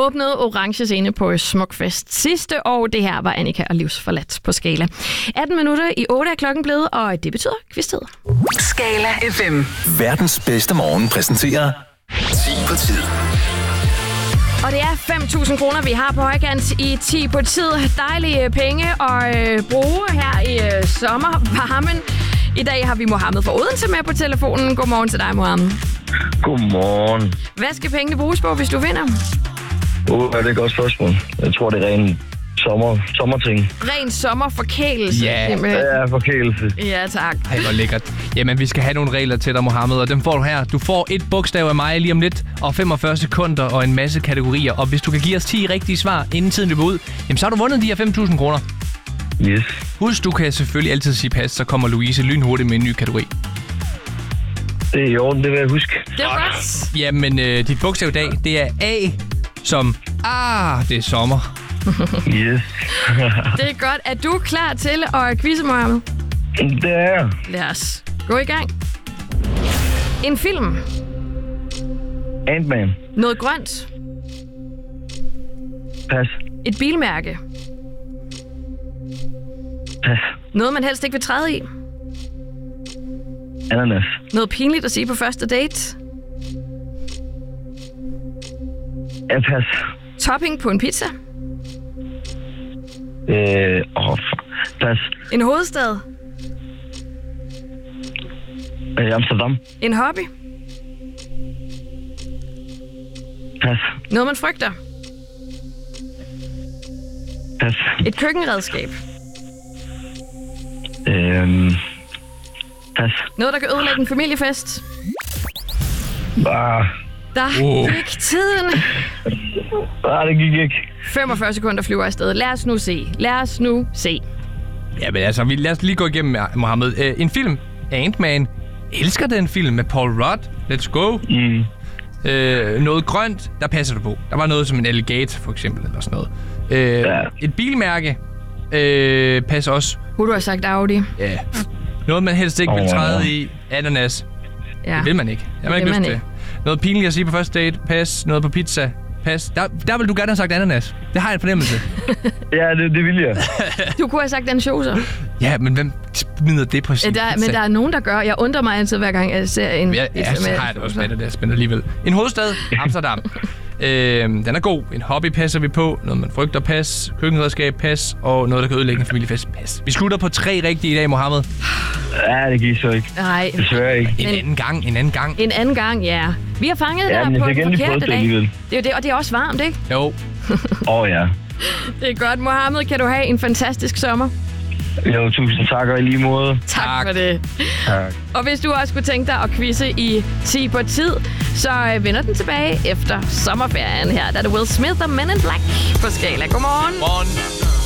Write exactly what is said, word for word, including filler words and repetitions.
åbnede Orange Scene på Smukfest sidste år. Det her var Annika og Livsforladt på Skala. atten minutter i otte er klokken blevet, og det betyder quiz-tid. Skala F M. Verdens bedste morgen præsenterer ti på tid. Og det er fem tusind kroner, vi har på højkant i ti på tid. Dejlige penge at øh, bruge her i øh, sommervarmen. I dag har vi Mohammed fra Odense med på telefonen. Godmorgen til dig, Mohammed. Godmorgen. Hvad skal pengene bruges på, hvis du vinder? Uh, det er et godt spørgsmål. Jeg tror, det er ren sommer, sommerting. Ren sommerforkælelse. Ja. Det er forkælelse. Ja, tak. Ej, hvor lækkert. Jamen, vi skal have nogle regler til dig, Mohammed, og dem får du her. Du får et bogstav af mig lige om lidt, og femogfyrre sekunder og en masse kategorier. Og hvis du kan give os ti rigtige svar, inden tiden løber ud, jamen, så har du vundet de her fem tusind kroner. Yes. Husk, du kan selvfølgelig altid sige pas, så kommer Louise lynhurtigt med en ny kategori. Det er i orden, det vil jeg huske. Det er godt. Jamen, øh, dit bogstav i dag, det er A, som ah, det er sommer. Yes. Det er godt. Er du klar til at quizze, Mohammed? Det er jeg. Lad os gå i gang. En film. Ant-Man. Noget grønt. Pas. Et bilmærke. Pas. Noget, man helst ikke vil træde i. Ananas. Noget pinligt at sige på første date. Ja, pas. Topping på en pizza. Øh, åh, pas. En hovedstad. Øh, Amsterdam. En hobby. Pas. Noget, man frygter. Pas. Et køkkenredskab. Øh, pas. Noget, der kan ødelægge en familiefest. Ah, Der Oh. gik tiden. ah, det gik ikke. femogfyrre sekunder flyver afsted. Lad os nu se. Lad os nu se. Jamen altså, vi, lad os lige gå igennem, Mohammed. Øh, en film, Ant-Man. Elsker den film med Paul Rudd. Let's go. Mm. Øh, noget grønt, der passer du på. Der var noget som en alligator, for eksempel, eller sådan noget. Øh, Ja. Et bilmærke øh, passer også. Kunne du have sagt Audi? Ja. Noget, man helst ikke vil Åh. træde i. Ananas. Ja. Det vil man ikke. Det har man Det ikke vil lyst man til. Noget pinligt at sige på første date. Pas. Noget på pizza. Pas. Der, der vil du gerne have sagt ananas. Det har jeg en fornemmelse. Ja, det, det vil jeg. Du kunne have sagt ansjoser. Ja, men hvem smider det på sin Der, pizza? men der er nogen, der gør. Jeg undrer mig altid, hver gang jeg ser en Ja, pizza ja, så med har jeg det også med ansjoser. det der spændende alligevel. En hovedstad, Amsterdam. øhm, den er god. En hobby passer vi på. Noget, man frygter, pas. Køkkenredskab, pas. Og noget, der kan ødelægge en familiefest, pas. Vi slutter på tre rigtige i dag, Mohammed. Ja, det gik så ikke. Nej. Desværre ikke. En Men- anden gang, en anden gang. En anden gang, ja. Vi har fanget Ja, dig men jeg på fik en endelig forkert prøvet det dag. alligevel. Det er jo det, og det er også varmt, ikke? Jo. Åh oh, ja. Det er godt, Mohammed. Kan du have en fantastisk sommer? Jo, tusind tak og i lige måde. Tak, Tak. for det. Tak. Og hvis du også kunne tænke dig at quizze i ti på tid, så øh, vender den tilbage efter sommerferien her. Der er det Will Smith og Men in Black på Skala. Godmorgen. Morgen.